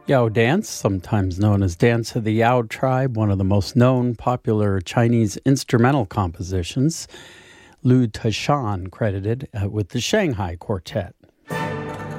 Yao dance, sometimes known as Dance of the Yao Tribe, one of the most known popular Chinese instrumental compositions. Liu Tashan credited with the Shanghai Quartet.